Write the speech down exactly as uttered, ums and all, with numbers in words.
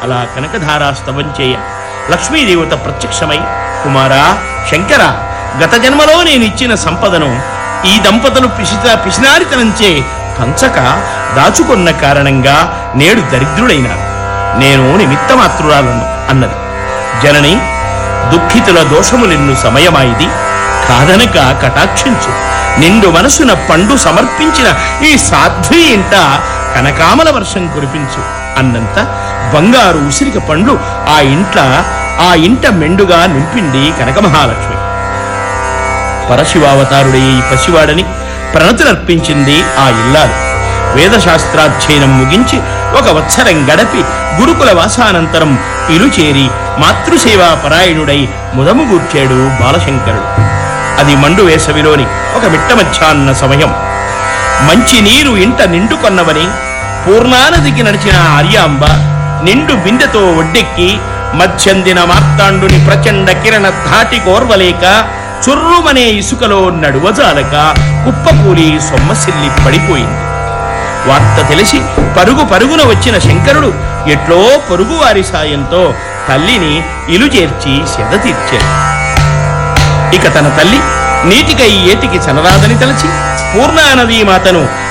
అలా కనకధారా స్తవం చేయ లక్ష్మీదేవత ప్రత్యక్షమై, కుమారా శంకర, గత జన్మలో నేను ఇచ్చిన సంపదను ఈ దంపతులు పిసిత పిసినారితనంచే పంచక దాచుకున్న కారణంగా నేడు దరిద్రుడైనాను. నేను నిమిత్తమాత్రురాలను అన్నది. జనని, దుఃఖితుల దోషములెన్ను సమయమాయిది, కాదనక కటాక్షించు. నిండు మనసున పండు సమర్పించిన ఈ సాధ్వి ఇంట కనకామల వర్షం కురిపించు అన్నంత బంగారు ఉసిరిక పండ్లు ఆ ఇంట్ల ఆ ఇంట మెండుగా నింపింది కనకమహాలక్ష్మి. పరశివావతారుడే ఈ పసివాడని ప్రణతులర్పించింది ఆ ఇల్లాలు. వేదశాస్త్రాధ్యయనం ముగించి ఒక వత్సరం గడపి గురుకుల వాసానంతరం ఇలు చేరి మాతృసేవా పరాయణుడై ముదము గూర్చాడు బాలశంకరుడు. అది మండు వేసవిలోని ఒక మిట్ట మధ్యాహ్న సమయం. మంచి నీరు ఇంట నిండుకొన్నవని పూర్ణానదికి నడిచిన ఆర్యాంబ నిండు బిందెతో ఒడ్డెక్కి మధ్యందిన మార్తాండుని ప్రచండ కిరణ ధాటి కోర్వలేక చుర్రుమనే ఇసుకలో నడువజాలక కుప్పకూలి సొమ్మసిల్లి పడిపోయింది. వార్త తెలిసి పరుగు పరుగున వచ్చిన శంకరుడు ఎట్లో పొరుగువారి సాయంతో తల్లిని ఇలు చేర్చి సెద తీర్చాడు. ఇక తన తల్లి నీటికై ఏటికి చనరాదని తలచి పూర్ణానదీ మాతను